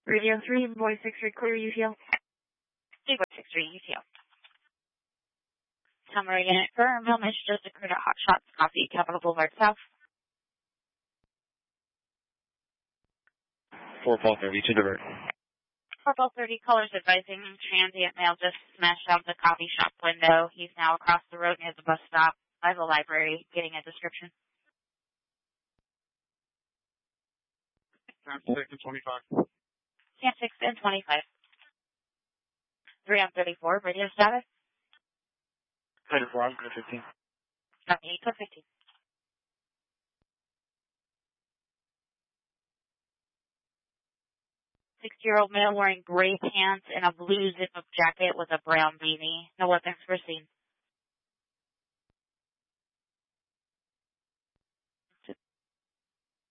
Radio 3, Boy 63, clear UTL. Boy 63, UTL. Summary unit firm, Hillman just occurred at Hot Shots Coffee, Capitol Boulevard South. 4-30 to divert. 4-30, callers advising transient male just smashed out the coffee shop window. He's now across the road near the bus stop by the library, getting a description. 6 and 25. Yeah, 6 and 25. 3 on 34, radio status. 34, I'm good 15. Copy, 8-15. 60-year-old male wearing gray pants and a blue zip-up jacket with a brown beanie. No weapons were seen.